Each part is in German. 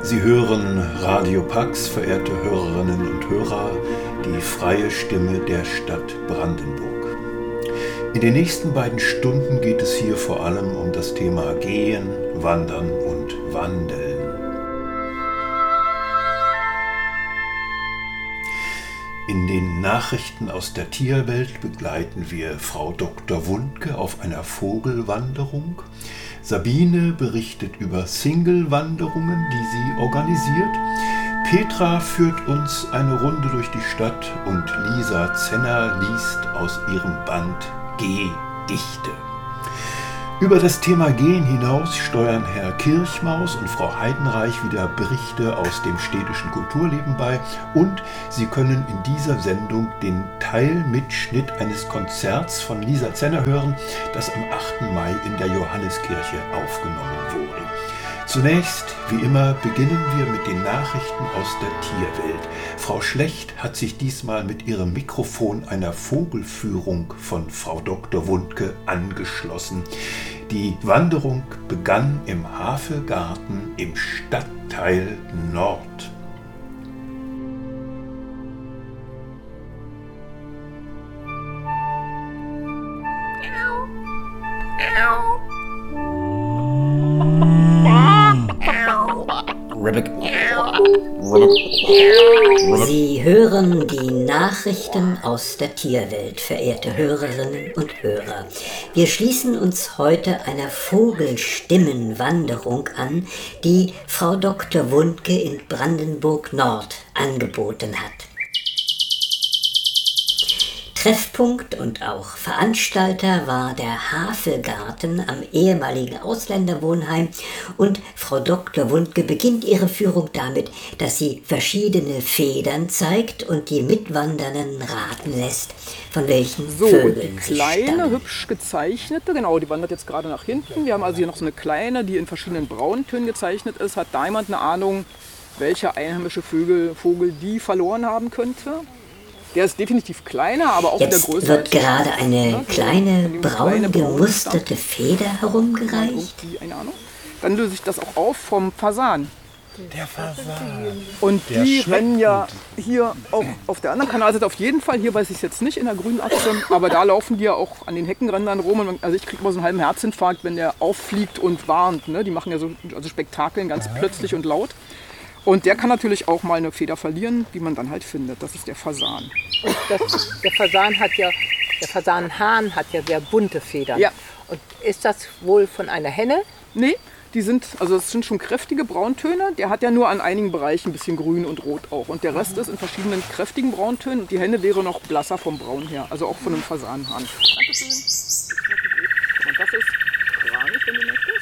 Sie hören Radio Pax, verehrte Hörerinnen und Hörer, die freie Stimme der Stadt Brandenburg. In den nächsten beiden Stunden geht es hier vor allem um das Thema Gehen, Wandern und Wandeln. In den Nachrichten aus der Tierwelt begleiten wir Frau Dr. Wundke auf einer Vogelwanderung. Sabine berichtet über Single-Wanderungen, die sie organisiert. Petra führt uns eine Runde durch die Stadt und Lisa Zenner liest aus ihrem Band Gedichte. Über das Thema Gehen hinaus steuern Herr Kirchmaus und Frau Heidenreich wieder Berichte aus dem städtischen Kulturleben bei und Sie können in dieser Sendung den Teilmitschnitt eines Konzerts von Lisa Zenner hören, das am 8. Mai in der Johanneskirche aufgenommen wurde. Zunächst, wie immer, beginnen wir mit den Nachrichten aus der Tierwelt. Frau Schlecht hat sich diesmal mit ihrem Mikrofon einer Vogelführung von Frau Dr. Wundke angeschlossen. Die Wanderung begann im Havelgarten im Stadtteil Nord. Sie hören die Nachrichten aus der Tierwelt, verehrte Hörerinnen und Hörer. Wir schließen uns heute einer Vogelstimmenwanderung an, die Frau Dr. Wundke in Brandenburg Nord angeboten hat. Treffpunkt und auch Veranstalter war der Havelgarten am ehemaligen Ausländerwohnheim und Frau Dr. Wundke beginnt ihre Führung damit, dass sie verschiedene Federn zeigt und die Mitwandernden raten lässt, von welchen Vögeln die kleine, hübsch gezeichnete, genau, die wandert jetzt gerade nach hinten. Wir haben also hier noch so eine kleine, die in verschiedenen Brauntönen gezeichnet ist. Hat da jemand eine Ahnung, welcher einheimische Vogel die verloren haben könnte? Der ist definitiv kleiner, aber auch wieder größer. Jetzt wird gerade eine kleine, braun gemusterte Feder herumgereicht. Eine Ahnung. Dann löse ich das auch auf vom Fasan. Der Fasan. Und die rennen ja hier auch auf der anderen Kanalseite auf jeden Fall. Hier weiß ich es jetzt nicht in der grünen Achse, aber da laufen die ja auch an den Heckenrändern rum. Also ich kriege immer so einen halben Herzinfarkt, wenn der auffliegt und warnt. Ne? Die machen ja so also Spektakeln ganz plötzlich und laut. Und der kann natürlich auch mal eine Feder verlieren, die man dann halt findet. Das ist der Fasan. Und der Fasanhahn hat ja sehr bunte Federn. Ja. Und ist das wohl von einer Henne? Nee, das sind schon kräftige Brauntöne. Der hat ja nur an einigen Bereichen ein bisschen grün und rot auch. Und der Rest ist in verschiedenen kräftigen Brauntönen. Und die Henne wäre noch blasser vom Braun her, also auch von einem Fasanhahn. Dankeschön. Und das ist Kranich, wenn du möchtest.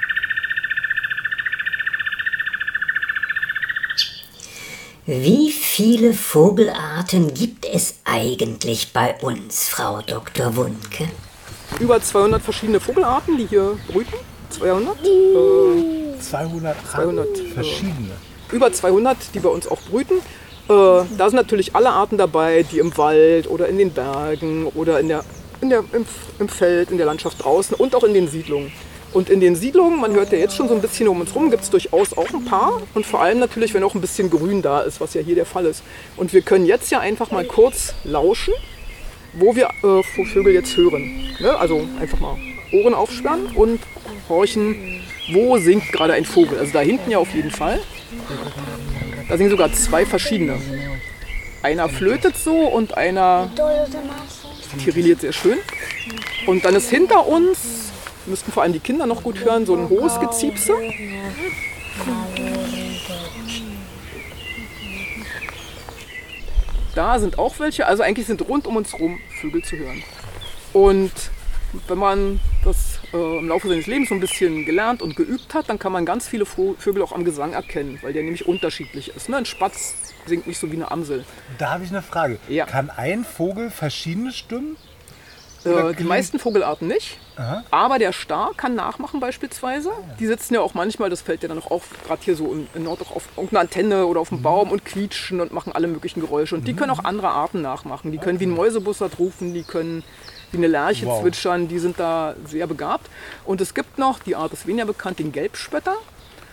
Wie viele Vogelarten gibt es eigentlich bei uns, Frau Dr. Wundke? Über 200 verschiedene Vogelarten, die hier brüten. 200? 200 verschiedene. Über 200, die bei uns auch brüten. Da sind natürlich alle Arten dabei, die im Wald oder in den Bergen oder im Feld, in der Landschaft draußen und auch in den Siedlungen. Und in den Siedlungen, man hört ja jetzt schon so ein bisschen um uns rum, gibt es durchaus auch ein paar. Und vor allem natürlich, wenn auch ein bisschen Grün da ist, was ja hier der Fall ist. Und wir können jetzt ja einfach mal kurz lauschen, wo wir Vögel jetzt hören. Ne? Also einfach mal Ohren aufsperren und horchen, wo singt gerade ein Vogel. Also da hinten ja auf jeden Fall. Da singen sogar 2 verschiedene. Einer flötet so und einer tirilliert sehr schön. Und dann ist hinter uns, müssten vor allem die Kinder noch gut hören, so ein hohes Geziepse. Da sind auch welche, also eigentlich sind rund um uns rum Vögel zu hören. Und wenn man das im Laufe seines Lebens so ein bisschen gelernt und geübt hat, dann kann man ganz viele Vögel auch am Gesang erkennen, weil der nämlich unterschiedlich ist. Ne? Ein Spatz singt nicht so wie eine Amsel. Da habe ich eine Frage. Ja. Kann ein Vogel verschiedene Stimmen? Die meisten Vogelarten nicht, aber der Star kann nachmachen beispielsweise. Die sitzen ja auch manchmal, das fällt ja dann auch auf, gerade hier so in Nord auch auf irgendeiner Antenne oder auf dem Baum und quietschen und machen alle möglichen Geräusche. Und die können auch andere Arten nachmachen. Die können wie ein Mäusebussard rufen, die können wie eine Lerche zwitschern, die sind da sehr begabt. Und es gibt noch, die Art ist weniger bekannt, den Gelbspötter.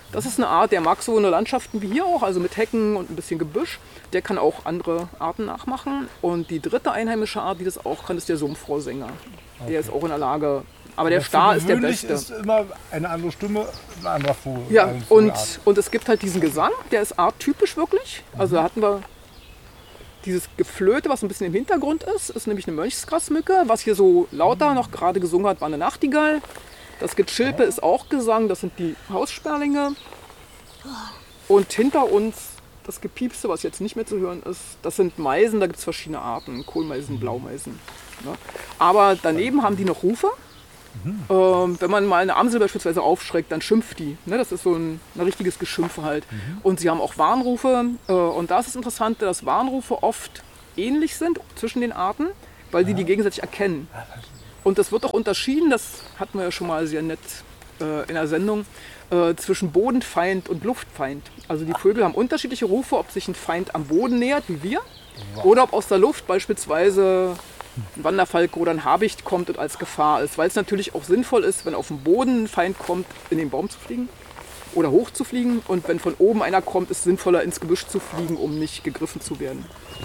Das ist eine Art, der mag so eine Landschaften wie hier auch, also mit Hecken und ein bisschen Gebüsch. Der kann auch andere Arten nachmachen. Und die dritte einheimische Art, die das auch kann, ist der Sumpfrohrsänger. Der ist auch in der Lage, aber der Star ist der Gewöhnlich Beste. ist immer eine andere Stimme, ein anderer Vogel. Ja, eine Vogelart. und es gibt halt diesen Gesang, der ist arttypisch wirklich. Also da hatten wir dieses Geflöte, was ein bisschen im Hintergrund ist nämlich eine Mönchsgrasmücke. Was hier so lauter noch gerade gesungen hat, war eine Nachtigall. Das Gezschilpe ist auch Gesang, das sind die Haussperlinge. Und hinter uns das Gepiepse, was jetzt nicht mehr zu hören ist, das sind Meisen, da gibt es verschiedene Arten, Kohlmeisen, Blaumeisen. Ne? Aber daneben haben die noch Rufe. Wenn man mal eine Amsel beispielsweise aufschreckt, dann schimpft die. Ne? Das ist so ein richtiges Geschimpfe halt. Und sie haben auch Warnrufe. Und da ist das Interessante, dass Warnrufe oft ähnlich sind zwischen den Arten, weil die gegenseitig erkennen. Und das wird auch unterschieden, das hatten wir ja schon mal sehr nett in der Sendung, zwischen Bodenfeind und Luftfeind. Also die Vögel haben unterschiedliche Rufe, ob sich ein Feind am Boden nähert, wie wir, oder ob aus der Luft beispielsweise ein Wanderfalke oder ein Habicht kommt und als Gefahr ist. Weil es natürlich auch sinnvoll ist, wenn auf dem Boden ein Feind kommt, in den Baum zu fliegen oder hoch zu fliegen. Und wenn von oben einer kommt, ist es sinnvoller, ins Gebüsch zu fliegen, um nicht gegriffen zu werden.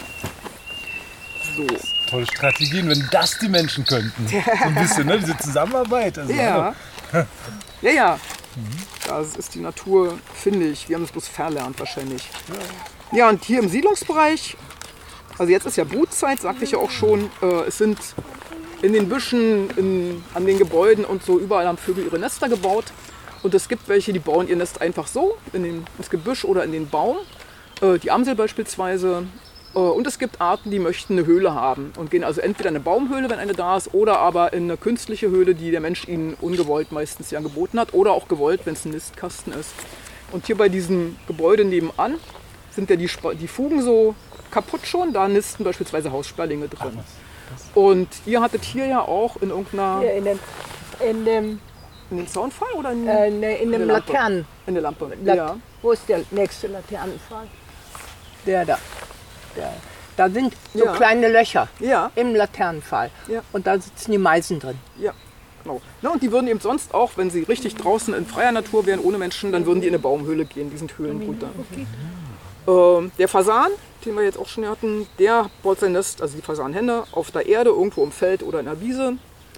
So. Tolle Strategien, wenn das die Menschen könnten. So ein bisschen, ne? Diese Zusammenarbeit. Also, Ja. Ja. Das ist die Natur, finde ich. Wir haben es bloß verlernt wahrscheinlich. Ja, und hier im Siedlungsbereich, also jetzt ist ja Brutzeit, sagte ich ja auch schon, es sind in den Büschen, an den Gebäuden und so, überall haben Vögel ihre Nester gebaut. Und es gibt welche, die bauen ihr Nest einfach so, ins Gebüsch oder in den Baum. Die Amsel beispielsweise. Und es gibt Arten, die möchten eine Höhle haben und gehen also entweder in eine Baumhöhle, wenn eine da ist, oder aber in eine künstliche Höhle, die der Mensch ihnen ungewollt meistens ja geboten hat, oder auch gewollt, wenn es ein Nistkasten ist. Und hier bei diesem Gebäude nebenan sind ja die Fugen so kaputt schon, da nisten beispielsweise Haussperlinge drin. Und ihr hattet hier ja auch in irgendeiner... Hier in dem In den Zaunpfahl oder in in dem Lampe? Laternen. In der Lampe. Ja. Wo ist der nächste Laternenpfahl? Der da. Da sind so Ja. kleine Löcher Ja. im Laternenpfahl. Ja. Und da sitzen die Meisen drin. Ja, genau. Na, und die würden eben sonst auch, wenn sie richtig draußen in freier Natur wären, ohne Menschen, dann würden die in eine Baumhöhle gehen. Die sind Höhlenbrüter. Der Fasan, den wir jetzt auch schon hatten, der baut sein Nest, also die Fasanhenne, auf der Erde, irgendwo im Feld oder in der Wiese.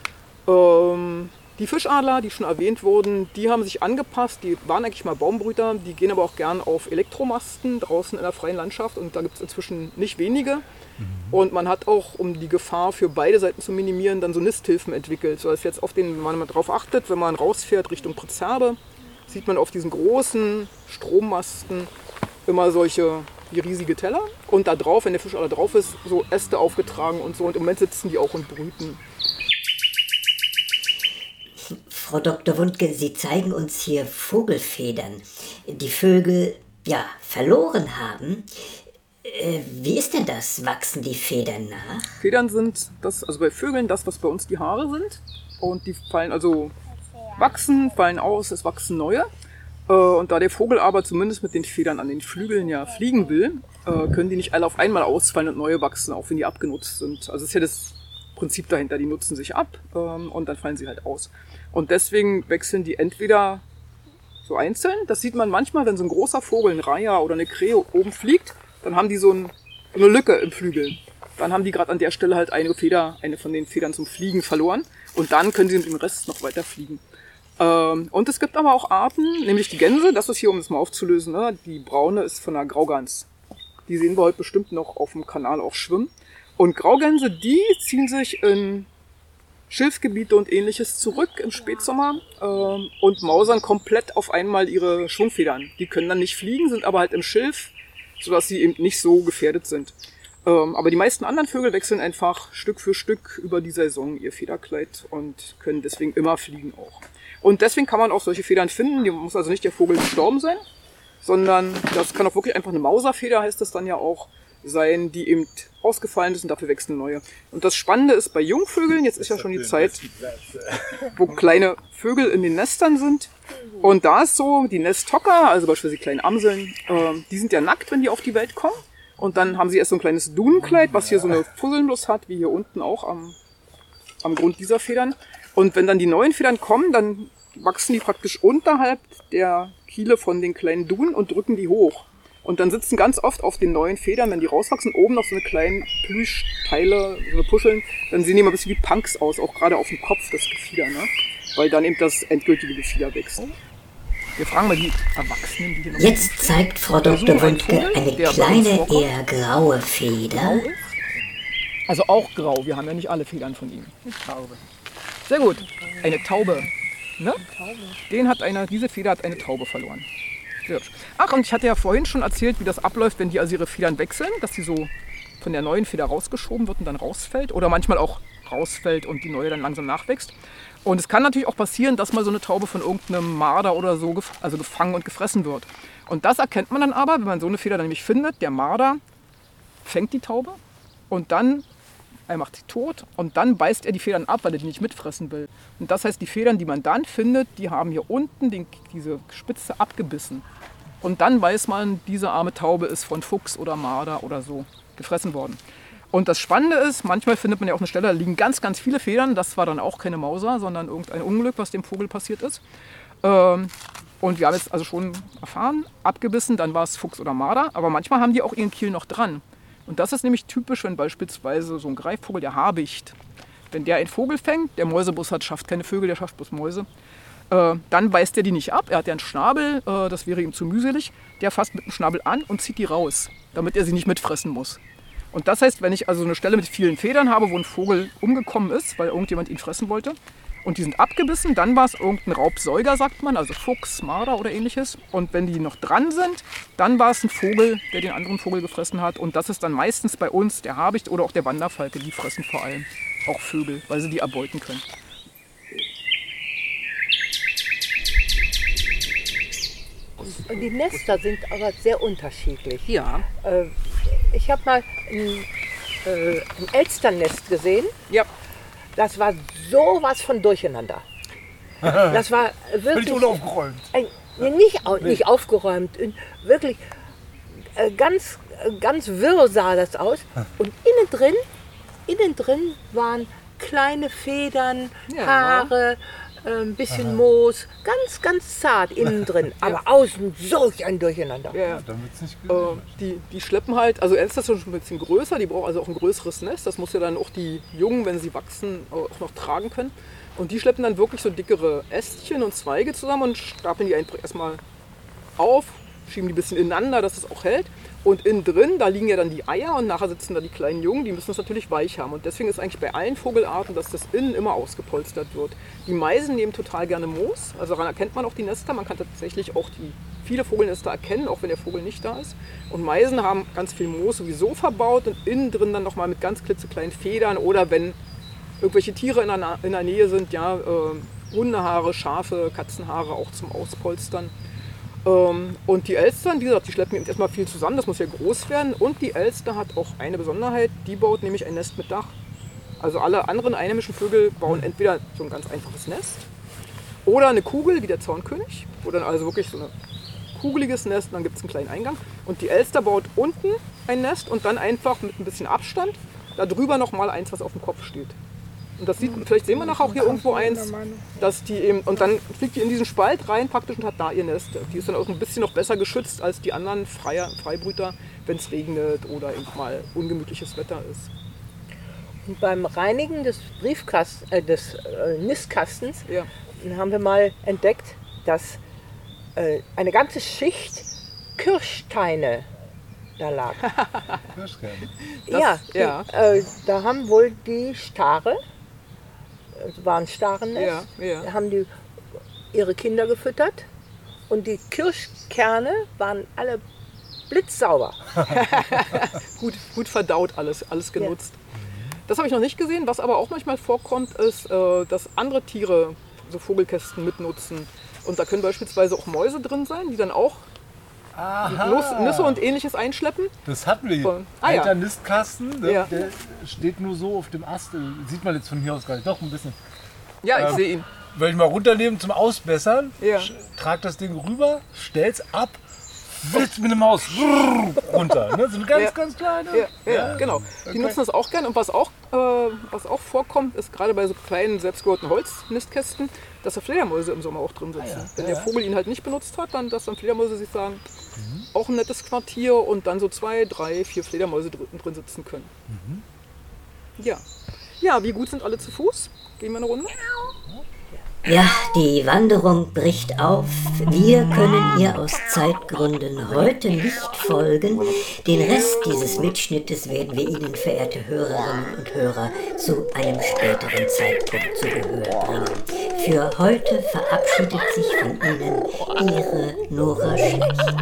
Die Fischadler, die schon erwähnt wurden, die haben sich angepasst, die waren eigentlich mal Baumbrüter, die gehen aber auch gern auf Elektromasten draußen in der freien Landschaft und da gibt es inzwischen nicht wenige. Und man hat auch, um die Gefahr für beide Seiten zu minimieren, dann so Nisthilfen entwickelt, sodass jetzt wenn man darauf achtet, wenn man rausfährt Richtung Prezerbe, sieht man auf diesen großen Strommasten immer solche wie riesige Teller und da drauf, wenn der Fischadler drauf ist, so Äste aufgetragen und so und im Moment sitzen die auch und brüten. Frau Dr. Wundke, Sie zeigen uns hier Vogelfedern, die Vögel verloren haben. Wie ist denn das? Wachsen die Federn nach? Federn sind also bei Vögeln das, was bei uns die Haare sind. Und die fallen wachsen, fallen aus, es wachsen neue. Und da der Vogel aber zumindest mit den Federn an den Flügeln ja fliegen will, können die nicht alle auf einmal ausfallen und neue wachsen, auch wenn die abgenutzt sind. Also es ist ja das Prinzip dahinter, die nutzen sich ab und dann fallen sie halt aus. Und deswegen wechseln die entweder so einzeln, das sieht man manchmal, wenn so ein großer Vogel, ein Reiher oder eine Krähe oben fliegt, dann haben die so eine Lücke im Flügel. Dann haben die gerade an der Stelle halt eine von den Federn zum Fliegen verloren und dann können sie mit dem Rest noch weiter fliegen. Und es gibt aber auch Arten, nämlich die Gänse, das ist hier, um das mal aufzulösen, ne? Die braune ist von der Graugans. Die sehen wir heute bestimmt noch auf dem Kanal auch schwimmen. Und Graugänse, die ziehen sich in Schilfgebiete und ähnliches zurück im Spätsommer und mausern komplett auf einmal ihre Schwungfedern. Die können dann nicht fliegen, sind aber halt im Schilf, sodass sie eben nicht so gefährdet sind. Aber die meisten anderen Vögel wechseln einfach Stück für Stück über die Saison ihr Federkleid und können deswegen immer fliegen auch. Und deswegen kann man auch solche Federn finden. Die muss also nicht der Vogel gestorben sein, sondern das kann auch wirklich einfach eine Mauserfeder, heißt das dann ja auch, sein, die eben ausgefallen ist und dafür wechseln neue. Und das Spannende ist bei Jungvögeln, jetzt ist ja schon die Zeit, wo kleine Vögel in den Nestern sind. Und da ist so, die Nesthocker, also beispielsweise die kleinen Amseln, die sind ja nackt, wenn die auf die Welt kommen. Und dann haben sie erst so ein kleines Dunenkleid, was hier so eine Fusseln bloß hat, wie hier unten auch am Grund dieser Federn. Und wenn dann die neuen Federn kommen, dann wachsen die praktisch unterhalb der Kiele von den kleinen Dunen und drücken die hoch. Und dann sitzen ganz oft auf den neuen Federn, wenn die rauswachsen, oben noch so eine kleinen Plüschteile, so eine Puscheln, dann sehen die immer ein bisschen wie Punks aus, auch gerade auf dem Kopf, das Gefieder, ne? Weil dann eben das endgültige Gefieder wächst. Wir fragen mal die Erwachsenen, die hier noch Jetzt zeigt Frau Dr. Wundke eine der bei uns kleine, vorkommt. eher graue Feder. Grau ist. Also auch grau, wir haben ja nicht alle Federn von ihm. Sehr gut, eine Taube. Ne? Diese Feder hat eine Taube verloren. Sehr hübsch. Ach, und ich hatte ja vorhin schon erzählt, wie das abläuft, wenn die also ihre Federn wechseln, dass sie so von der neuen Feder rausgeschoben wird und dann rausfällt. Oder manchmal auch rausfällt und die neue dann langsam nachwächst. Und es kann natürlich auch passieren, dass mal so eine Taube von irgendeinem Marder oder so gefangen und gefressen wird. Und das erkennt man dann aber, wenn man so eine Feder dann nämlich findet. Der Marder fängt die Taube und dann er macht sie tot und dann beißt er die Federn ab, weil er die nicht mitfressen will. Und das heißt, die Federn, die man dann findet, die haben hier unten diese Spitze abgebissen. Und dann weiß man, diese arme Taube ist von Fuchs oder Marder oder so gefressen worden. Und das Spannende ist, manchmal findet man ja auch eine Stelle, da liegen ganz, ganz viele Federn. Das war dann auch keine Mauser, sondern irgendein Unglück, was dem Vogel passiert ist. Und wir haben jetzt also schon erfahren, abgebissen, dann war es Fuchs oder Marder. Aber manchmal haben die auch ihren Kiel noch dran. Und das ist nämlich typisch, wenn beispielsweise so ein Greifvogel, der Habicht, wenn der einen Vogel fängt, der Mäusebuss hat, schafft keine Vögel, der schafft bloß Mäuse, dann beißt er die nicht ab. Er hat ja einen Schnabel, das wäre ihm zu mühselig. Der fasst mit dem Schnabel an und zieht die raus, damit er sie nicht mitfressen muss. Und das heißt, wenn ich also eine Stelle mit vielen Federn habe, wo ein Vogel umgekommen ist, weil irgendjemand ihn fressen wollte, und die sind abgebissen, dann war es irgendein Raubsäuger, sagt man, also Fuchs, Marder oder ähnliches. Und wenn die noch dran sind, dann war es ein Vogel, der den anderen Vogel gefressen hat. Und das ist dann meistens bei uns der Habicht oder auch der Wanderfalke. Die fressen vor allem auch Vögel, weil sie die erbeuten können. Und die Nester sind aber sehr unterschiedlich. Ja. Ich habe mal ein Elsternest gesehen. Ja. Das war sowas von durcheinander. Das war wirklich Völlig unaufgeräumt. Nicht aufgeräumt. Wirklich ganz wirr sah das aus. Und innen drin waren kleine Federn, Ja. Haare, ein bisschen Moos, ganz zart innen drin. Aber außen solch ein Durcheinander. Ja. Dann wird's nicht gesehen. Die schleppen halt, also Elster ist schon ein bisschen größer, die brauchen also auch ein größeres Nest. Das muss ja dann auch die Jungen, wenn sie wachsen, auch noch tragen können. Und die schleppen dann wirklich so dickere Ästchen und Zweige zusammen und stapeln die einfach erstmal auf, schieben die ein bisschen ineinander, dass es auch hält. Und innen drin, da liegen ja dann die Eier und nachher sitzen da die kleinen Jungen, die müssen es natürlich weich haben. Und deswegen ist eigentlich bei allen Vogelarten, dass das innen immer ausgepolstert wird. Die Meisen nehmen total gerne Moos, also daran erkennt man auch die Nester. Man kann tatsächlich auch viele Vogelnester erkennen, auch wenn der Vogel nicht da ist. Und Meisen haben ganz viel Moos sowieso verbaut und innen drin dann nochmal mit ganz klitzekleinen Federn oder wenn irgendwelche Tiere in der Nähe sind, ja, Hundehaare, Schafe, Katzenhaare auch zum Auspolstern. Und die Elstern, wie gesagt, die schleppen eben erstmal viel zusammen, das muss ja groß werden. Und die Elster hat auch eine Besonderheit, die baut nämlich ein Nest mit Dach. Also alle anderen einheimischen Vögel bauen entweder so ein ganz einfaches Nest oder eine Kugel wie der Zaunkönig, wo dann also wirklich so ein kugeliges Nest und dann gibt es einen kleinen Eingang. Und die Elster baut unten ein Nest und dann einfach mit ein bisschen Abstand da drüber nochmal eins, was auf dem Kopf steht. Und das vielleicht sehen wir nachher auch hier irgendwo eins, dass die eben, und dann fliegt die in diesen Spalt rein praktisch und hat da ihr Nest. Die ist dann auch ein bisschen noch besser geschützt als die anderen Freibrüter, wenn es regnet oder eben mal ungemütliches Wetter ist. Und beim Reinigen des Nistkastens Ja. haben wir mal entdeckt, dass eine ganze Schicht Kirschsteine da lag. Ja. Da haben wohl die Stare, es war ein Starennest, Ja. da haben die ihre Kinder gefüttert und die Kirschkerne waren alle blitzsauber. Gut verdaut alles genutzt. Das habe ich noch nicht gesehen. Was aber auch manchmal vorkommt, ist, dass andere Tiere so Vogelkästen mitnutzen. Und da können beispielsweise auch Mäuse drin sein, die dann auch Nüsse und ähnliches einschleppen. Das hatten wir hier. Ja. Alter Nistkasten, ne? Ja. Der steht nur so auf dem Ast. Sieht man jetzt von hier aus gar nicht. Doch, ein bisschen. Ja, ich sehe ihn. Will ich mal runternehmen zum Ausbessern, Ja. trag das Ding rüber, stell's ab, Willst mit einer Maus runter, ne? So eine ganz, ganz kleine. Ja, genau. Die nutzen das auch gerne. Und was auch vorkommt, ist gerade bei so kleinen, selbstgebauten Holznistkästen, dass da Fledermäuse im Sommer auch drin sitzen. Wenn der Vogel ihn halt nicht benutzt hat, dass dann Fledermäuse sich sagen, auch ein nettes Quartier und dann so 2, 3, 4 Fledermäuse drin sitzen können. Ja. Ja, wie gut sind alle zu Fuß? Gehen wir eine Runde? Ja, die Wanderung bricht auf. Wir können ihr aus Zeitgründen heute nicht folgen. Den Rest dieses Mitschnittes werden wir Ihnen, verehrte Hörerinnen und Hörer, zu einem späteren Zeitpunkt zu Gehör bringen. Für heute verabschiedet sich von Ihnen Ihre Nora Schlecht.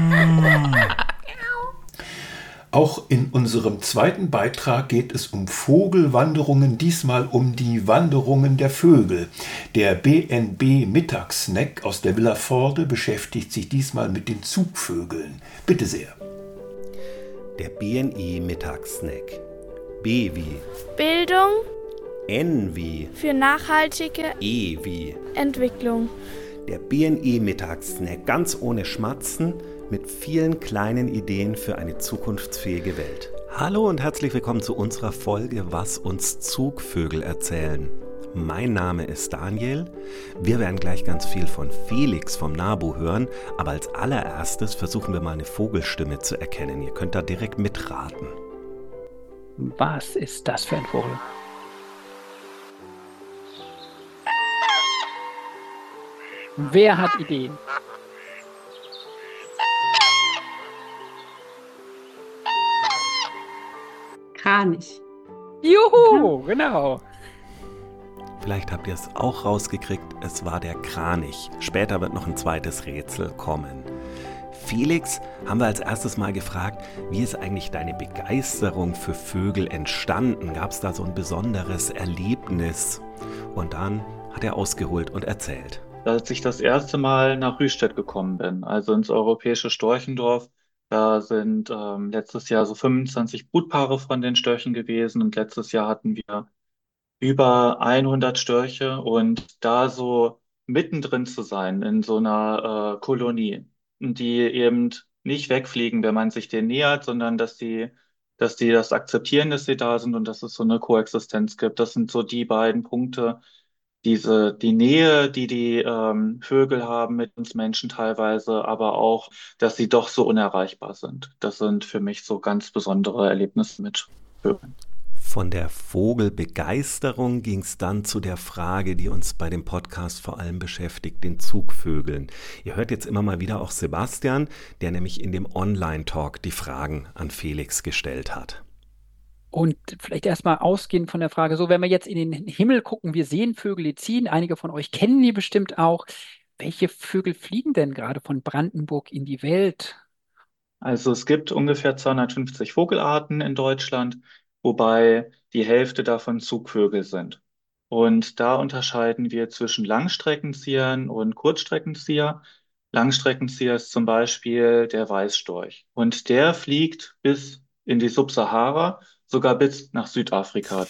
Auch in unserem zweiten Beitrag geht es um Vogelwanderungen, diesmal um die Wanderungen der Vögel. Der BNB Mittagssnack aus der Villa Forde beschäftigt sich diesmal mit den Zugvögeln. Bitte sehr. Der BNI Mittagssnack. B wie Bildung, N wie für nachhaltige E wie Entwicklung. Der BNI Mittagssnack, ganz ohne Schmatzen, mit vielen kleinen Ideen für eine zukunftsfähige Welt. Hallo und herzlich willkommen zu unserer Folge Was uns Zugvögel erzählen. Mein Name ist Daniel. Wir werden gleich ganz viel von Felix vom NABU hören, aber als allererstes versuchen wir mal eine Vogelstimme zu erkennen. Ihr könnt da direkt mitraten. Was ist das für ein Vogel? Wer hat Ideen? Kranich. Juhu, genau. Vielleicht habt ihr es auch rausgekriegt, es war der Kranich. Später wird noch ein zweites Rätsel kommen. Felix haben wir als erstes mal gefragt, wie ist eigentlich deine Begeisterung für Vögel entstanden? Gab es da so ein besonderes Erlebnis? Und dann hat er ausgeholt und erzählt. Als ich das erste Mal nach Rüstedt gekommen bin, also ins europäische Storchendorf, da sind letztes Jahr so 25 Brutpaare von den Störchen gewesen und letztes Jahr hatten wir über 100 Störche und da so mittendrin zu sein in so einer Kolonie, die eben nicht wegfliegen, wenn man sich denen nähert, sondern dass die das akzeptieren, dass sie da sind und dass es so eine Koexistenz gibt. Das sind so die beiden Punkte, die Nähe, die Vögel haben mit uns Menschen teilweise, aber auch, dass sie doch so unerreichbar sind. Das sind für mich so ganz besondere Erlebnisse mit Vögeln. Von der Vogelbegeisterung ging es dann zu der Frage, die uns bei dem Podcast vor allem beschäftigt, den Zugvögeln. Ihr hört jetzt immer mal wieder auch Sebastian, der nämlich in dem Online-Talk die Fragen an Felix gestellt hat. Und vielleicht erstmal ausgehend von der Frage, so wenn wir jetzt in den Himmel gucken, wir sehen Vögel, die ziehen, einige von euch kennen die bestimmt auch. Welche Vögel fliegen denn gerade von Brandenburg in die Welt? Also es gibt ungefähr 250 Vogelarten in Deutschland, wobei die Hälfte davon Zugvögel sind. Und da unterscheiden wir zwischen Langstreckenziehern und Kurzstreckenzieher. Langstreckenzieher ist zum Beispiel der Weißstorch. Und der fliegt bis in die Subsahara, sogar bis nach Südafrika.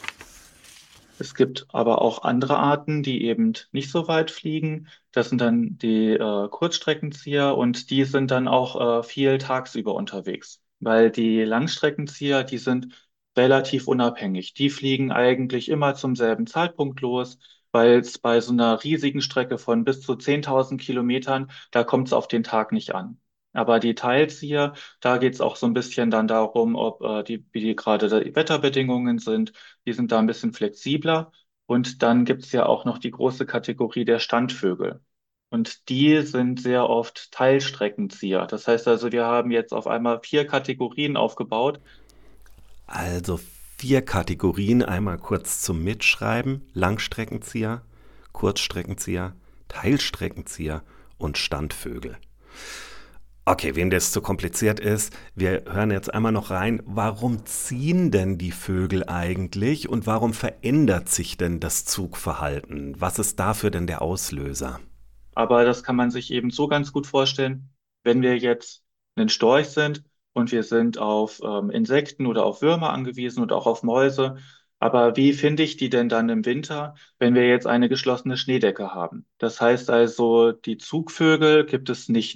Es gibt aber auch andere Arten, die eben nicht so weit fliegen. Das sind dann die Kurzstreckenzieher und die sind dann auch viel tagsüber unterwegs, weil die Langstreckenzieher, die sind relativ unabhängig. Die fliegen eigentlich immer zum selben Zeitpunkt los, weil es bei so einer riesigen Strecke von bis zu 10.000 Kilometern, da kommt es auf den Tag nicht an. Aber die Teilzieher, da geht es auch so ein bisschen dann darum, wie die gerade die Wetterbedingungen sind. Die sind da ein bisschen flexibler. Und dann gibt es ja auch noch die große Kategorie der Standvögel. Und die sind sehr oft Teilstreckenzieher. Das heißt also, wir haben jetzt auf einmal 4 Kategorien aufgebaut. Also 4 Kategorien, einmal kurz zum Mitschreiben: Langstreckenzieher, Kurzstreckenzieher, Teilstreckenzieher und Standvögel. Okay, wem das zu kompliziert ist, wir hören jetzt einmal noch rein, warum ziehen denn die Vögel eigentlich und warum verändert sich denn das Zugverhalten? Was ist dafür denn der Auslöser? Aber das kann man sich eben so ganz gut vorstellen, wenn wir jetzt ein Storch sind und wir sind auf Insekten oder auf Würmer angewiesen oder auch auf Mäuse. Aber wie finde ich die denn dann im Winter, wenn wir jetzt eine geschlossene Schneedecke haben? Das heißt also, die Zugvögel gibt es nicht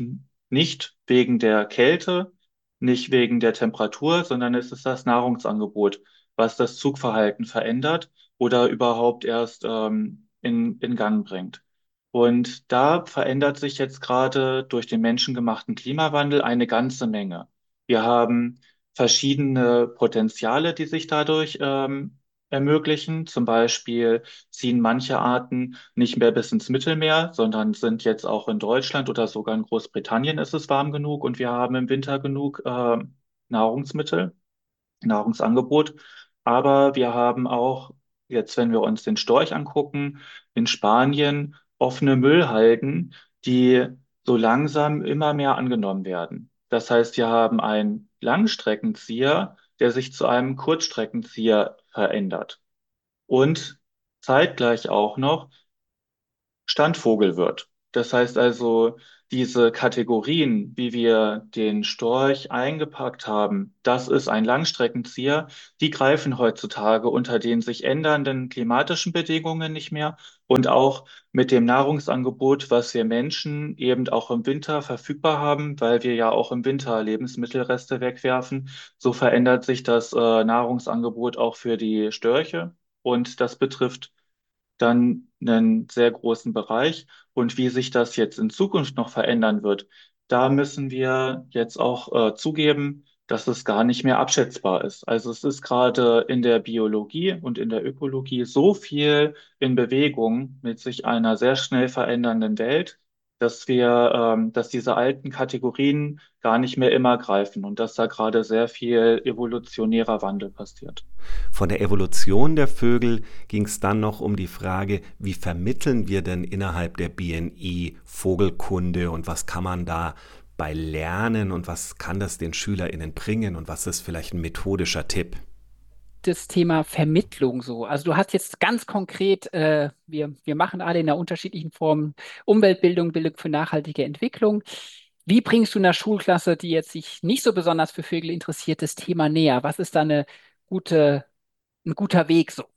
Nicht wegen der Kälte, nicht wegen der Temperatur, sondern es ist das Nahrungsangebot, was das Zugverhalten verändert oder überhaupt erst in Gang bringt. Und da verändert sich jetzt gerade durch den menschengemachten Klimawandel eine ganze Menge. Wir haben verschiedene Potenziale, die sich dadurch ermöglichen. Zum Beispiel ziehen manche Arten nicht mehr bis ins Mittelmeer, sondern sind jetzt auch in Deutschland oder sogar in Großbritannien ist es warm genug und wir haben im Winter genug Nahrungsmittel. Nahrungsangebot. Aber wir haben auch, jetzt wenn wir uns den Storch angucken, in Spanien offene Müllhalden, die so langsam immer mehr angenommen werden. Das heißt, wir haben einen Langstreckenzieher, der sich zu einem Kurzstreckenzieher verändert. Und zeitgleich auch noch Standvogel wird. Das heißt also, diese Kategorien, wie wir den Storch eingepackt haben, das ist ein Langstreckenzieher, die greifen heutzutage unter den sich ändernden klimatischen Bedingungen nicht mehr und auch mit dem Nahrungsangebot, was wir Menschen eben auch im Winter verfügbar haben, weil wir ja auch im Winter Lebensmittelreste wegwerfen. So verändert sich das Nahrungsangebot auch für die Störche und das betrifft dann einen sehr großen Bereich. Und wie sich das jetzt in Zukunft noch verändern wird, da müssen wir jetzt auch zugeben, dass es gar nicht mehr abschätzbar ist. Also es ist gerade in der Biologie und in der Ökologie so viel in Bewegung mit sich einer sehr schnell verändernden Welt, dass diese alten Kategorien gar nicht mehr immer greifen und dass da gerade sehr viel evolutionärer Wandel passiert. Von der Evolution der Vögel ging es dann noch um die Frage, wie vermitteln wir denn innerhalb der BNI Vogelkunde und was kann man da bei lernen und was kann das den SchülerInnen bringen und was ist vielleicht ein methodischer Tipp? Das Thema Vermittlung so. Also du hast jetzt ganz konkret, wir machen alle in einer unterschiedlichen Form Umweltbildung, Bildung für nachhaltige Entwicklung. Wie bringst du einer Schulklasse, die jetzt sich nicht so besonders für Vögel interessiert, das Thema näher? Was ist da ein guter Weg so?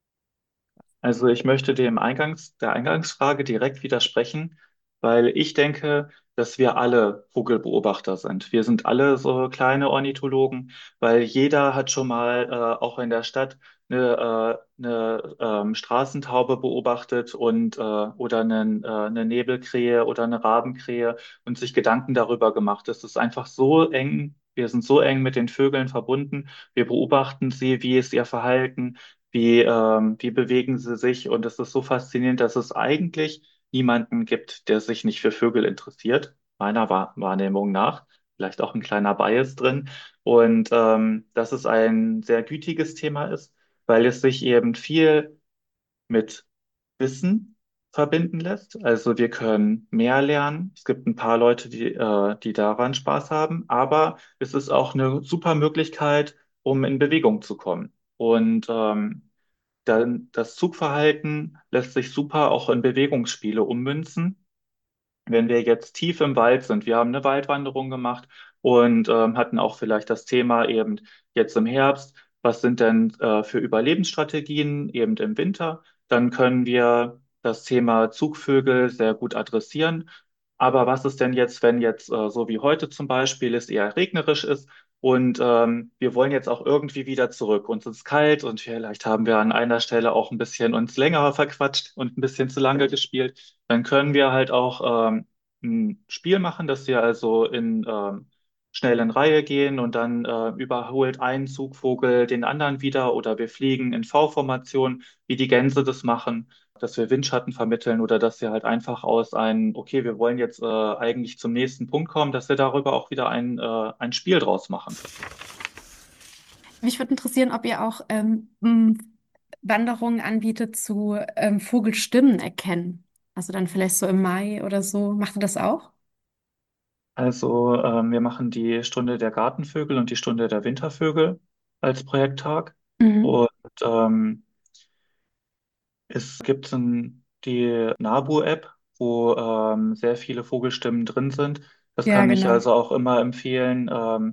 Also ich möchte der Eingangsfrage direkt widersprechen, weil ich denke, dass wir alle Vogelbeobachter sind. Wir sind alle so kleine Ornithologen, weil jeder hat schon mal auch in der Stadt eine Straßentaube beobachtet oder eine Nebelkrähe oder eine Rabenkrähe und sich Gedanken darüber gemacht. Es ist einfach so eng. Wir sind so eng mit den Vögeln verbunden. Wir beobachten sie, wie ist ihr Verhalten, wie bewegen sie sich? Und es ist so faszinierend, dass es eigentlich niemanden gibt, der sich nicht für Vögel interessiert, meiner Wahrnehmung nach. Vielleicht auch ein kleiner Bias drin. Und dass es ein sehr gütiges Thema ist, weil es sich eben viel mit Wissen verbinden lässt. Also wir können mehr lernen. Es gibt ein paar Leute, die daran Spaß haben, aber es ist auch eine super Möglichkeit, um in Bewegung zu kommen. Und dann das Zugverhalten lässt sich super auch in Bewegungsspiele ummünzen. Wenn wir jetzt tief im Wald sind, wir haben eine Waldwanderung gemacht und hatten auch vielleicht das Thema eben jetzt im Herbst, was sind denn für Überlebensstrategien eben im Winter, dann können wir das Thema Zugvögel sehr gut adressieren. Aber was ist denn jetzt, wenn jetzt so wie heute zum Beispiel es eher regnerisch ist und wir wollen jetzt auch irgendwie wieder zurück. Uns ist kalt und vielleicht haben wir an einer Stelle auch ein bisschen uns länger verquatscht und ein bisschen zu lange gespielt. Dann können wir halt auch ein Spiel machen, dass wir also in schnellen Reihe gehen und dann überholt ein Zugvogel den anderen wieder oder wir fliegen in V-Formation, wie die Gänse das machen, dass wir Windschatten vermitteln oder dass wir halt einfach okay, wir wollen jetzt eigentlich zum nächsten Punkt kommen, dass wir darüber auch wieder ein Spiel draus machen. Mich würde interessieren, ob ihr auch Wanderungen anbietet zu Vogelstimmen erkennen. Also dann vielleicht so im Mai oder so. Macht ihr das auch? Also wir machen die Stunde der Gartenvögel und die Stunde der Wintervögel als Projekttag. Mhm. Und es gibt die Nabu-App, wo sehr viele Vogelstimmen drin sind. Das Ja, kann ich genau. also auch immer empfehlen.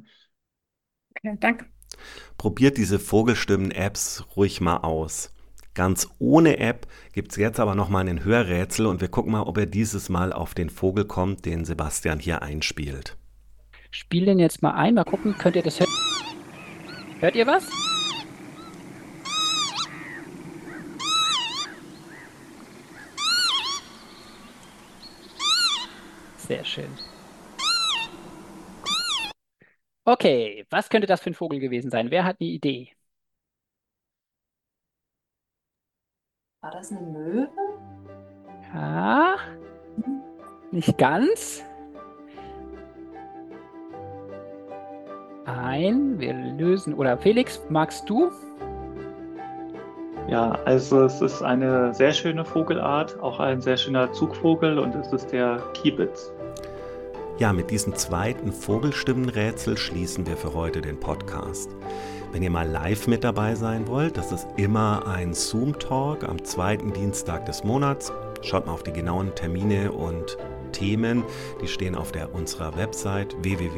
Okay, danke. Probiert diese Vogelstimmen-Apps ruhig mal aus. Ganz ohne App gibt es jetzt aber nochmal ein Hörrätsel und wir gucken mal, ob er dieses Mal auf den Vogel kommt, den Sebastian hier einspielt. Spiel den jetzt mal ein, mal gucken, könnt ihr das hören? Hört ihr was? Sehr schön. Okay, was könnte das für ein Vogel gewesen sein? Wer hat eine Idee? War das eine Möwe? Ja, nicht ganz. Wir lösen. Oder Felix, magst du? Ja, also es ist eine sehr schöne Vogelart, auch ein sehr schöner Zugvogel und es ist der Kiebitz. Ja, mit diesem zweiten Vogelstimmenrätsel schließen wir für heute den Podcast. Wenn ihr mal live mit dabei sein wollt, das ist immer ein Zoom-Talk am zweiten Dienstag des Monats. Schaut mal auf die genauen Termine und Themen, die stehen auf unserer Website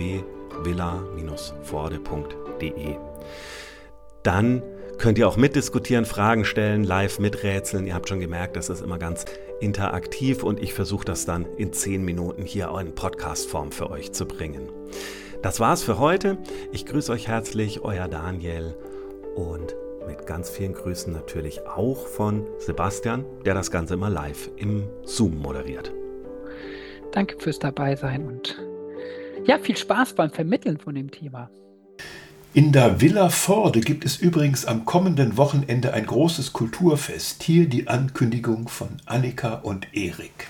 www.villa-forde.de. Dann könnt ihr auch mitdiskutieren, Fragen stellen, live miträtseln. Ihr habt schon gemerkt, das ist immer ganz interaktiv und ich versuche das dann in 10 Minuten hier in Podcast-Form für euch zu bringen. Das war's für heute. Ich grüße euch herzlich, euer Daniel und mit ganz vielen Grüßen natürlich auch von Sebastian, der das Ganze immer live im Zoom moderiert. Danke fürs Dabeisein und ja, viel Spaß beim Vermitteln von dem Thema. In der Villa Forde gibt es übrigens am kommenden Wochenende ein großes Kulturfest. Hier die Ankündigung von Annika und Erik.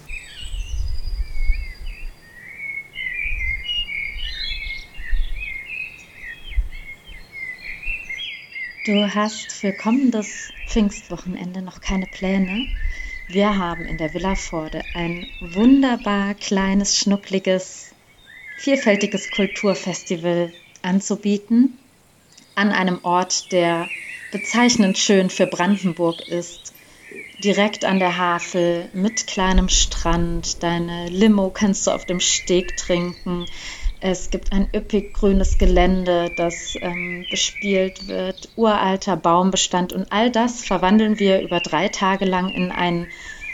Du hast für kommendes Pfingstwochenende noch keine Pläne? Wir haben in der Villa Forde ein wunderbar kleines, schnuckliges, vielfältiges Kulturfestival anzubieten, an einem Ort, der bezeichnend schön für Brandenburg ist, direkt an der Havel, mit kleinem Strand, deine Limo kannst du auf dem Steg trinken, es gibt ein üppig grünes Gelände, das bespielt wird, uralter Baumbestand und all das verwandeln wir über 3 Tage lang in einen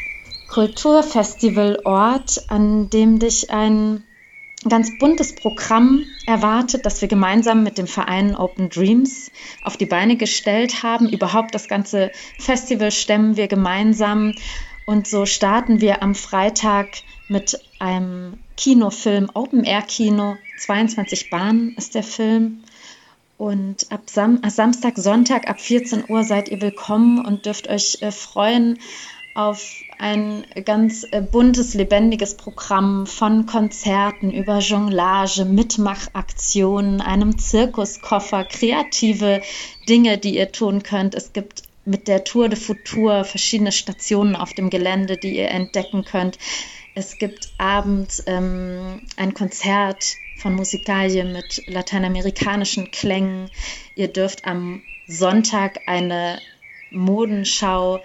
Kulturfestivalort, an dem dich ein ganz buntes Programm erwartet, das wir gemeinsam mit dem Verein Open Dreams auf die Beine gestellt haben. Überhaupt das ganze Festival stemmen wir gemeinsam und so starten wir am Freitag mit einem Kinofilm, Open-Air-Kino, 22 Bahnen ist der Film. Und ab Samstag, Sonntag ab 14 Uhr seid ihr willkommen und dürft euch freuen auf ein ganz buntes, lebendiges Programm von Konzerten über Jonglage, Mitmachaktionen, einem Zirkuskoffer, kreative Dinge, die ihr tun könnt. Es gibt mit der Tour de Futur verschiedene Stationen auf dem Gelände, die ihr entdecken könnt. Es gibt abends ein Konzert von Musikalie mit lateinamerikanischen Klängen. Ihr dürft am Sonntag eine Modenschau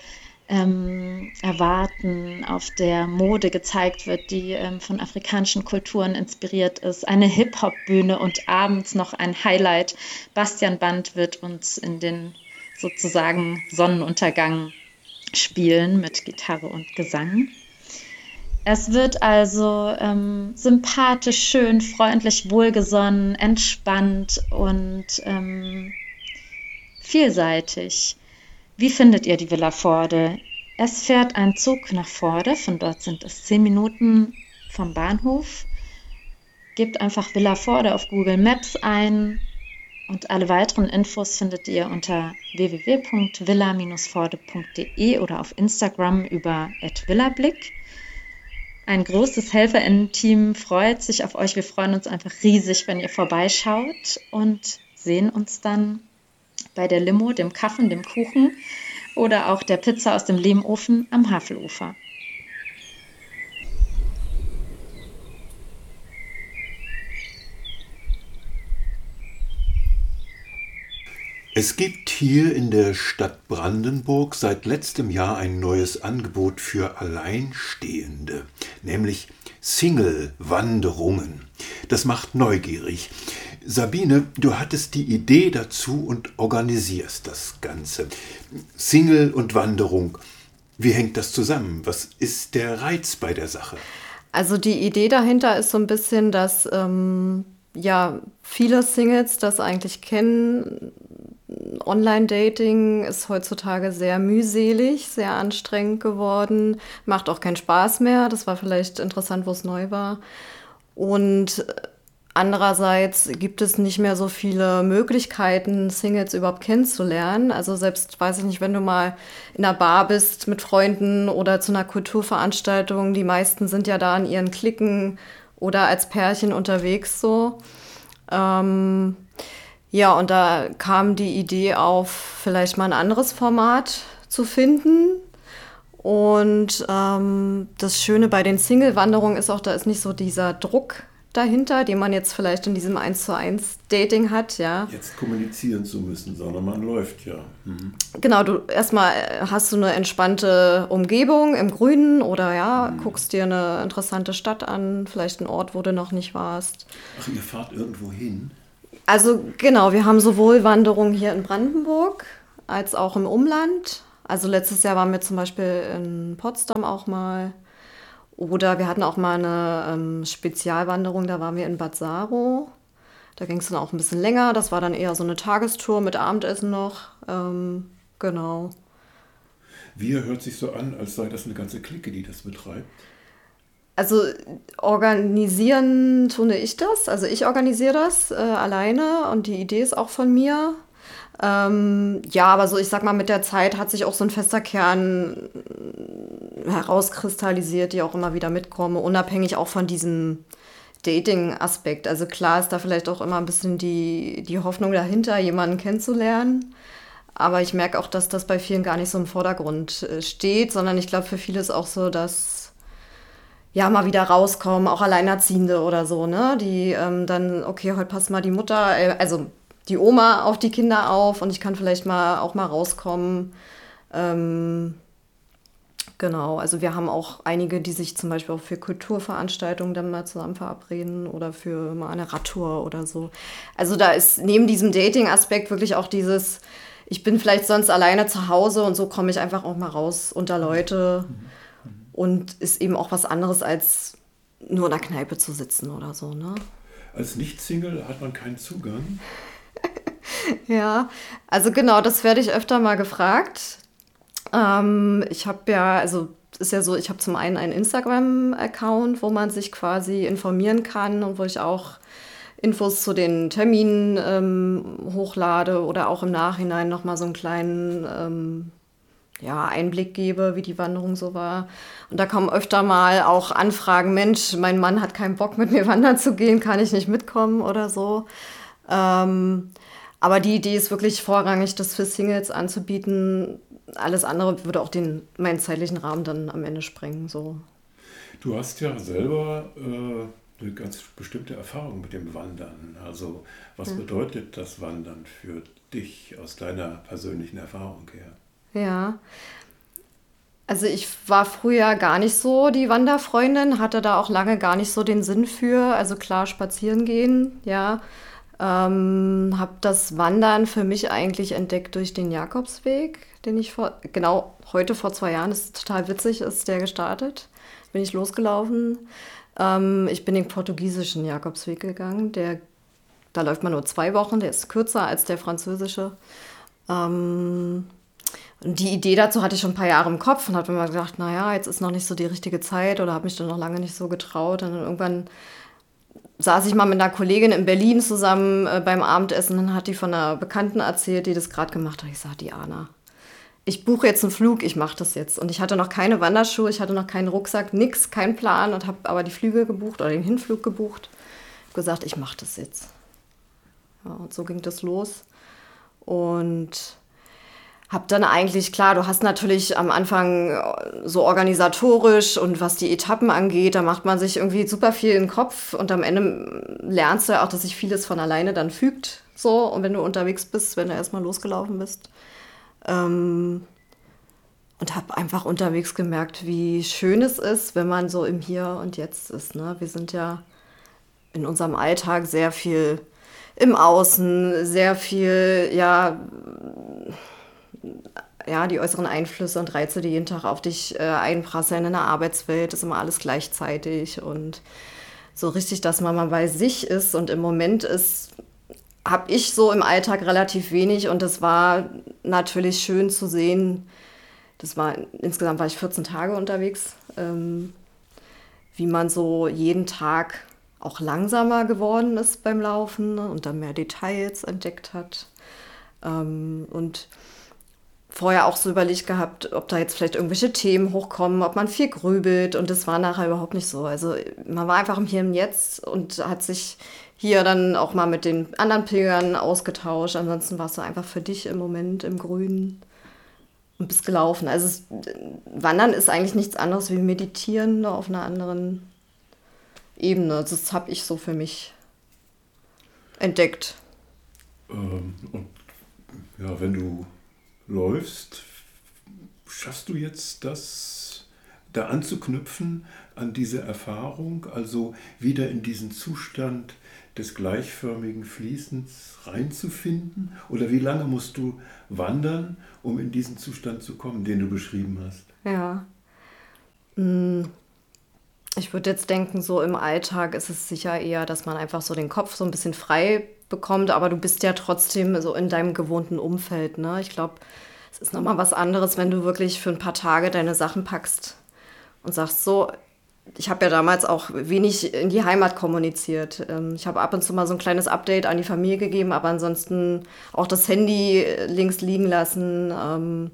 erwarten, auf der Mode gezeigt wird, die von afrikanischen Kulturen inspiriert ist. Eine Hip-Hop-Bühne und abends noch ein Highlight. Bastian Band wird uns in den sozusagen Sonnenuntergang spielen mit Gitarre und Gesang. Es wird also sympathisch, schön, freundlich, wohlgesonnen, entspannt und vielseitig. Wie findet ihr die Villa Forde? Es fährt ein Zug nach Forde, von dort sind es 10 Minuten vom Bahnhof. Gebt einfach Villa Forde auf Google Maps ein und alle weiteren Infos findet ihr unter www.villa-forde.de oder auf Instagram über @villablick. Ein großes HelferInnen-Team freut sich auf euch. Wir freuen uns einfach riesig, wenn ihr vorbeischaut und sehen uns dann bei der Limo, dem Kaffee, dem Kuchen oder auch der Pizza aus dem Lehmofen am Havelufer. Es gibt hier in der Stadt Brandenburg seit letztem Jahr ein neues Angebot für Alleinstehende, nämlich Single-Wanderungen. Das macht neugierig. Sabine, du hattest die Idee dazu und organisierst das Ganze. Single und Wanderung. Wie hängt das zusammen? Was ist der Reiz bei der Sache? Also die Idee dahinter ist so ein bisschen, dass viele Singles das eigentlich kennen. Online-Dating ist heutzutage sehr mühselig, sehr anstrengend geworden, macht auch keinen Spaß mehr. Das war vielleicht interessant, wo es neu war. Und andererseits gibt es nicht mehr so viele Möglichkeiten, Singles überhaupt kennenzulernen. Also selbst, weiß ich nicht, wenn du mal in einer Bar bist mit Freunden oder zu einer Kulturveranstaltung, die meisten sind ja da in ihren Cliquen oder als Pärchen unterwegs so. Ja, und da kam die Idee auf, vielleicht mal ein anderes Format zu finden. Und das Schöne bei den Single-Wanderungen ist auch, da ist nicht so dieser Druck dahinter, den man jetzt vielleicht in diesem 1:1 Dating hat, ja. Jetzt kommunizieren zu müssen, sondern man läuft ja. Genau, du erstmal hast du eine entspannte Umgebung im Grünen oder guckst dir eine interessante Stadt an, vielleicht einen Ort, wo du noch nicht warst. Ach, ihr fahrt irgendwo hin? Also genau, wir haben sowohl Wanderungen hier in Brandenburg als auch im Umland. Also letztes Jahr waren wir zum Beispiel in Potsdam auch mal. Oder wir hatten auch mal eine Spezialwanderung, da waren wir in Bad Saro. Da ging es dann auch ein bisschen länger. Das war dann eher so eine Tagestour mit Abendessen noch. Genau. Wie hört sich so an, als sei das eine ganze Clique, die das betreibt? Also organisieren tue ich das. Also ich organisiere das alleine und die Idee ist auch von mir. Aber so, ich sag mal, mit der Zeit hat sich auch so ein fester Kern herauskristallisiert, die auch immer wieder mitkommen, unabhängig auch von diesem Dating-Aspekt. Also klar ist da vielleicht auch immer ein bisschen die Hoffnung dahinter, jemanden kennenzulernen. Aber ich merke auch, dass das bei vielen gar nicht so im Vordergrund steht, sondern ich glaube, für viele ist auch so, dass mal wieder rauskommen, auch Alleinerziehende oder so, ne? Die dann, okay, heute passt mal die Mutter, also die Oma auf die Kinder auf und ich kann vielleicht auch mal rauskommen. Genau, also wir haben auch einige, die sich zum Beispiel auch für Kulturveranstaltungen dann mal zusammen verabreden oder für mal eine Radtour oder so. Also da ist neben diesem Dating-Aspekt wirklich auch dieses, ich bin vielleicht sonst alleine zu Hause und so komme ich einfach auch mal raus unter Leute und ist eben auch was anderes als nur in der Kneipe zu sitzen oder so, ne? Als Nicht-Single hat man keinen Zugang? Ja, also genau, das werde ich öfter mal gefragt. Ich habe ich habe zum einen einen Instagram-Account, wo man sich quasi informieren kann und wo ich auch Infos zu den Terminen hochlade oder auch im Nachhinein nochmal so einen kleinen Einblick gebe, wie die Wanderung so war. Und da kommen öfter mal auch Anfragen, Mensch, mein Mann hat keinen Bock mit mir wandern zu gehen, kann ich nicht mitkommen oder so. Aber die Idee ist wirklich vorrangig, das für Singles anzubieten. Alles andere würde auch meinen zeitlichen Rahmen dann am Ende sprengen. So. Du hast ja selber eine ganz bestimmte Erfahrung mit dem Wandern. Also was bedeutet das Wandern für dich aus deiner persönlichen Erfahrung her? Ja, also ich war früher gar nicht so die Wanderfreundin, hatte da auch lange gar nicht so den Sinn für. Also klar, spazieren gehen, ja. Habe das Wandern für mich eigentlich entdeckt durch den Jakobsweg, den ich heute vor 2 Jahren, das ist total witzig, ist der gestartet, bin ich losgelaufen. Ich bin den portugiesischen Jakobsweg gegangen, da läuft man nur 2 Wochen, der ist kürzer als der französische. Und die Idee dazu hatte ich schon ein paar Jahre im Kopf und habe mir gedacht, naja, jetzt ist noch nicht so die richtige Zeit oder habe mich dann noch lange nicht so getraut. Und dann irgendwann saß ich mal mit einer Kollegin in Berlin zusammen beim Abendessen und hat die von einer Bekannten erzählt, die das gerade gemacht hat. Ich sage, Diana, ich buche jetzt einen Flug, ich mache das jetzt. Und ich hatte noch keine Wanderschuhe, ich hatte noch keinen Rucksack, nix, keinen Plan und habe aber die Flüge gebucht oder den Hinflug gebucht. Ich habe gesagt, ich mache das jetzt. Ja, und so ging das los. Und habe dann eigentlich, klar, du hast natürlich am Anfang so organisatorisch und was die Etappen angeht, da macht man sich irgendwie super viel in den Kopf und am Ende lernst du ja auch, dass sich vieles von alleine dann fügt, so, und wenn du unterwegs bist, wenn du erstmal losgelaufen bist. Und habe einfach unterwegs gemerkt, wie schön es ist, wenn man so im Hier und Jetzt ist, ne? Wir sind ja in unserem Alltag sehr viel im Außen, sehr viel, die äußeren Einflüsse und Reize, die jeden Tag auf dich einprasseln in der Arbeitswelt, ist immer alles gleichzeitig und so richtig, dass man mal bei sich ist und im Moment ist, habe ich so im Alltag relativ wenig und das war natürlich schön zu sehen. Insgesamt war ich 14 Tage unterwegs, wie man so jeden Tag auch langsamer geworden ist beim Laufen und dann mehr Details entdeckt hat. Und vorher auch so überlegt gehabt, ob da jetzt vielleicht irgendwelche Themen hochkommen, ob man viel grübelt und das war nachher überhaupt nicht so. Also man war einfach im Hier und Jetzt und hat sich hier dann auch mal mit den anderen Pilgern ausgetauscht. Ansonsten warst du einfach für dich im Moment im Grünen und bist gelaufen. Also Wandern ist eigentlich nichts anderes wie Meditieren, nur auf einer anderen Ebene. Das habe ich so für mich entdeckt. Und ja, wenn du läufst, schaffst du jetzt das, da anzuknüpfen an diese Erfahrung, also wieder in diesen Zustand des gleichförmigen Fließens reinzufinden? Oder wie lange musst du wandern, um in diesen Zustand zu kommen, den du beschrieben hast? Ja. Ich würde jetzt denken, so im Alltag ist es sicher eher, dass man einfach so den Kopf so ein bisschen frei bekommt, aber du bist ja trotzdem so in deinem gewohnten Umfeld, ne? Ich glaube, es ist nochmal was anderes, wenn du wirklich für ein paar Tage deine Sachen packst und sagst so, ich habe ja damals auch wenig in die Heimat kommuniziert. Ich habe ab und zu mal so ein kleines Update an die Familie gegeben, aber ansonsten auch das Handy links liegen lassen.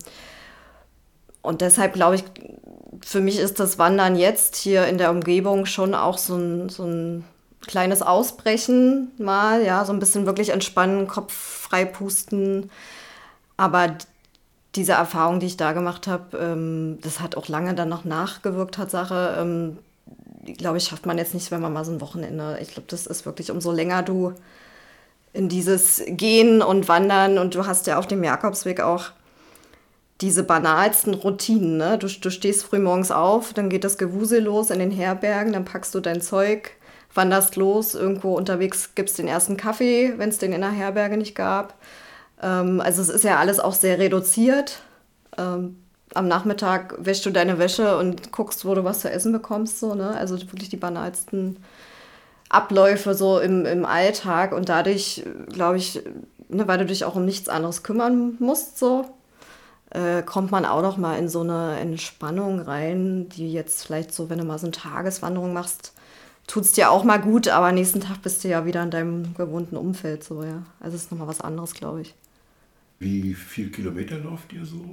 Und deshalb glaube ich, für mich ist das Wandern jetzt hier in der Umgebung schon auch so ein kleines Ausbrechen mal, ja, so ein bisschen wirklich entspannen, Kopf frei pusten. Aber diese Erfahrung, die ich da gemacht habe, das hat auch lange dann noch nachgewirkt, Tatsache. Glaube ich, schafft man jetzt nicht, wenn man mal so ein Wochenende. Ich glaube, das ist wirklich, umso länger du in dieses Gehen und Wandern und du hast ja auf dem Jakobsweg auch diese banalsten Routinen, ne? Du stehst früh morgens auf, dann geht das Gewusel los in den Herbergen, dann packst du dein Zeug, wanderst los, irgendwo unterwegs gibst den ersten Kaffee, wenn es den in der Herberge nicht gab. Also es ist ja alles auch sehr reduziert. Am Nachmittag wäschst du deine Wäsche und guckst, wo du was zu essen bekommst. So, ne? Also wirklich die banalsten Abläufe so im Alltag. Und dadurch, glaube ich, ne, weil du dich auch um nichts anderes kümmern musst, so, kommt man auch noch mal in so eine Entspannung rein, die jetzt vielleicht so, wenn du mal so eine Tageswanderung machst, tut es dir auch mal gut, aber nächsten Tag bist du ja wieder in deinem gewohnten Umfeld. So, ja. Also es ist noch mal was anderes, glaube ich. Wie viel Kilometer lauft ihr so?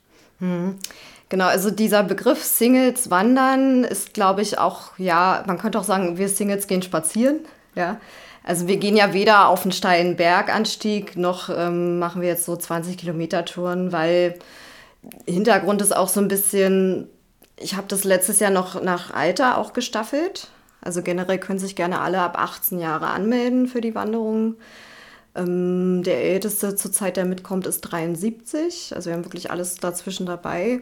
Genau, also dieser Begriff Singles wandern ist, glaube ich, auch, ja, man könnte auch sagen, wir Singles gehen spazieren, ja. Also wir gehen ja weder auf einen steilen Berganstieg, noch machen wir jetzt so 20 Kilometer Touren, weil Hintergrund ist auch so ein bisschen, ich habe das letztes Jahr noch nach Alter auch gestaffelt. Also generell können sich gerne alle ab 18 Jahre anmelden für die Wanderung. Der Älteste zurzeit, der mitkommt, ist 73. Also wir haben wirklich alles dazwischen dabei.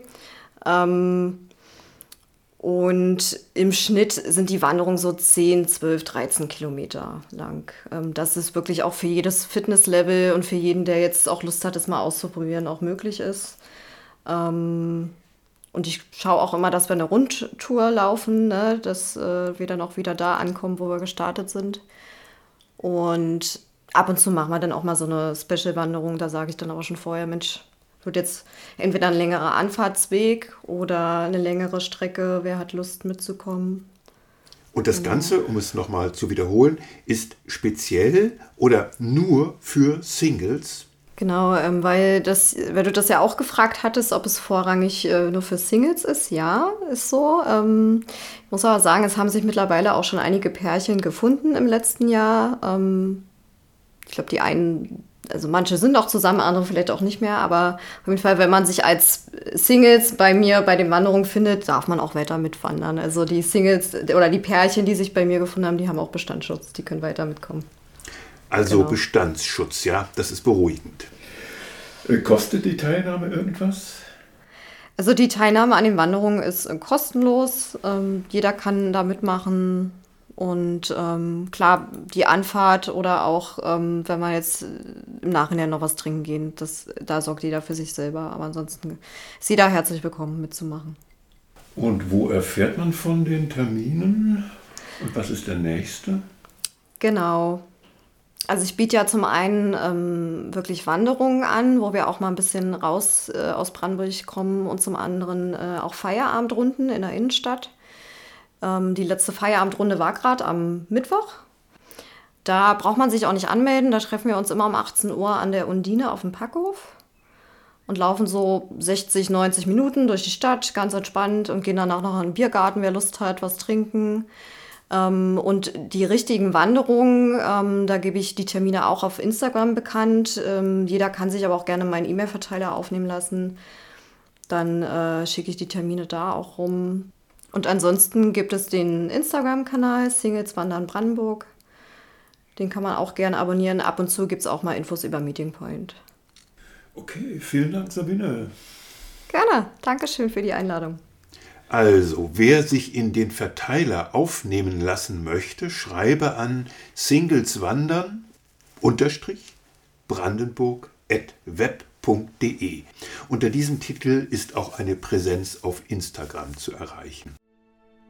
Und im Schnitt sind die Wanderungen so 10, 12, 13 Kilometer lang. Das ist wirklich auch für jedes Fitnesslevel und für jeden, der jetzt auch Lust hat, es mal auszuprobieren, auch möglich ist. Und ich schaue auch immer, dass wir eine Rundtour laufen, ne? Dass wir dann auch wieder da ankommen, wo wir gestartet sind. Und ab und zu machen wir dann auch mal so eine Special-Wanderung. Da sage ich dann aber schon vorher, Mensch, wird jetzt entweder ein längerer Anfahrtsweg oder eine längere Strecke. Wer hat Lust mitzukommen? Und das Ganze, um es nochmal zu wiederholen, ist speziell oder nur für Singles? Genau, weil du das ja auch gefragt hattest, ob es vorrangig nur für Singles ist. Ja, ist so. Ich muss aber sagen, es haben sich mittlerweile auch schon einige Pärchen gefunden im letzten Jahr. Ich glaube, die einen, also manche sind auch zusammen, andere vielleicht auch nicht mehr. Aber auf jeden Fall, wenn man sich als Singles bei mir bei den Wanderungen findet, darf man auch weiter mitwandern. Also die Singles oder die Pärchen, die sich bei mir gefunden haben, die haben auch Bestandsschutz, die können weiter mitkommen. Also genau. Bestandsschutz, ja, das ist beruhigend. Kostet die Teilnahme irgendwas? Also die Teilnahme an den Wanderungen ist kostenlos. Jeder kann da mitmachen. Und klar, die Anfahrt oder auch, wenn wir jetzt im Nachhinein noch was trinken gehen, da sorgt jeder für sich selber. Aber ansonsten ist jeder herzlich willkommen mitzumachen. Und wo erfährt man von den Terminen? Und was ist der nächste? Genau. Also ich biete ja zum einen wirklich Wanderungen an, wo wir auch mal ein bisschen raus aus Brandenburg kommen und zum anderen auch Feierabendrunden in der Innenstadt. Die letzte Feierabendrunde war gerade am Mittwoch. Da braucht man sich auch nicht anmelden. Da treffen wir uns immer um 18 Uhr an der Undine auf dem Packhof und laufen so 60, 90 Minuten durch die Stadt, ganz entspannt, und gehen danach noch in den Biergarten, wer Lust hat, was trinken. Und die richtigen Wanderungen, da gebe ich die Termine auch auf Instagram bekannt. Jeder kann sich aber auch gerne meinen E-Mail-Verteiler aufnehmen lassen. Dann schicke ich die Termine da auch rum. Und ansonsten gibt es den Instagram-Kanal Singles Wandern Brandenburg. Den kann man auch gerne abonnieren. Ab und zu gibt es auch mal Infos über Meeting Point. Okay, vielen Dank, Sabine. Gerne. Dankeschön für die Einladung. Also, wer sich in den Verteiler aufnehmen lassen möchte, schreibe an singleswandern_brandenburg@web.de. Unter diesem Titel ist auch eine Präsenz auf Instagram zu erreichen.